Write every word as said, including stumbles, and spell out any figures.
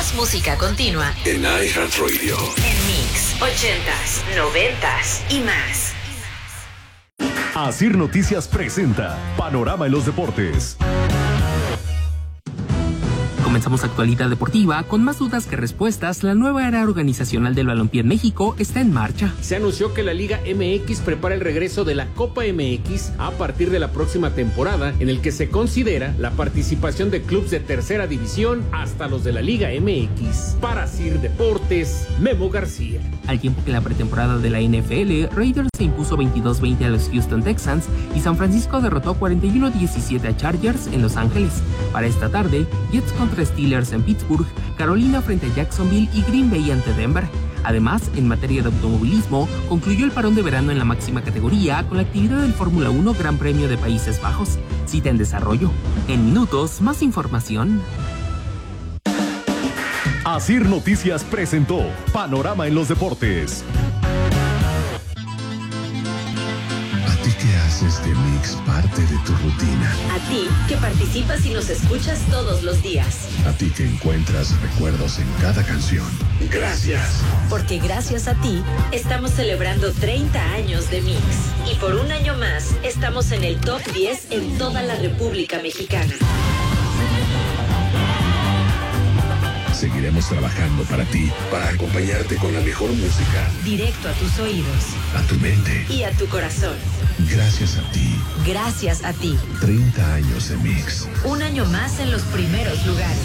Más música continua en iHeartRadio. En Mix, ochentas, noventas y más. Asir Noticias presenta Panorama en los Deportes. Comenzamos actualidad deportiva. Con más dudas que respuestas, la nueva era organizacional del balompié en México está en marcha. Se anunció que la Liga M X prepara el regreso de la Copa M X a partir de la próxima temporada, en el que se considera la participación de clubes de tercera división hasta los de la Liga M X. Para Asir Deportes, Memo García. Al tiempo que la pretemporada de la N F L, Raiders se impuso veintidós veinte a los Houston Texans y San Francisco derrotó cuarenta y uno diecisiete a Chargers en Los Ángeles. Para esta tarde, Jets contra Steelers en Pittsburgh, Carolina frente a Jacksonville y Green Bay ante Denver. Además, en materia de automovilismo, concluyó el parón de verano en la máxima categoría con la actividad del Fórmula uno Gran Premio de Países Bajos. Cita en desarrollo. En minutos, más información. Asir Noticias presentó Panorama en los Deportes. ¿Qué haces de Mix parte de tu rutina? A ti, que participas y nos escuchas todos los días. A ti que encuentras recuerdos en cada canción. Gracias. Porque gracias a ti, estamos celebrando treinta años de Mix. Y por un año más, estamos en el top diez en toda la República Mexicana. Seguiremos trabajando para ti, para acompañarte con la mejor música. Directo a tus oídos. A tu mente. Y a tu corazón. Gracias a ti. Gracias a ti. treinta años de Mix. Un año más en los primeros lugares.